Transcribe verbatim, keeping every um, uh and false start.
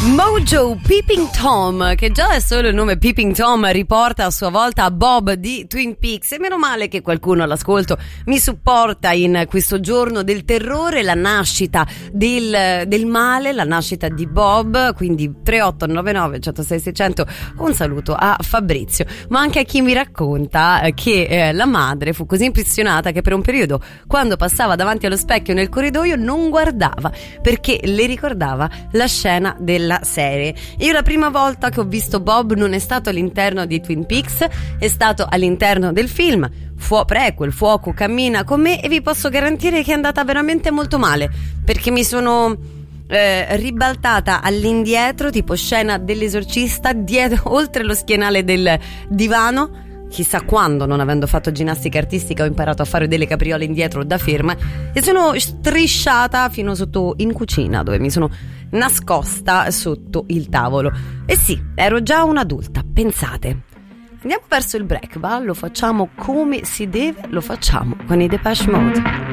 Mojo Peeping Tom, che già è solo il nome Peeping Tom riporta a sua volta a Bob di Twin Peaks, e meno male che qualcuno all'ascolto mi supporta in questo giorno del terrore, la nascita del, del male, la nascita di Bob. Quindi tre otto nove nove uno zero sei sei zero zero. Un saluto a Fabrizio, ma anche a chi mi racconta che eh, la madre fu così impressionata che per un periodo, quando passava davanti allo specchio nel corridoio, non guardava perché le ricordava la scena della serie. Io la prima volta che ho visto Bob non è stato all'interno di Twin Peaks, è stato all'interno del film Fu- prequel Fuoco cammina con me, e vi posso garantire che è andata veramente molto male, perché mi sono eh, ribaltata all'indietro tipo scena dell'esorcista, dietro, oltre lo schienale del divano. Chissà quando, non avendo fatto ginnastica artistica, ho imparato a fare delle capriole indietro da ferma, e sono strisciata fino sotto in cucina, dove mi sono nascosta sotto il tavolo. E sì, ero già un'adulta, pensate. Andiamo verso il break, va? Lo facciamo come si deve, lo facciamo con i Depeche Mode.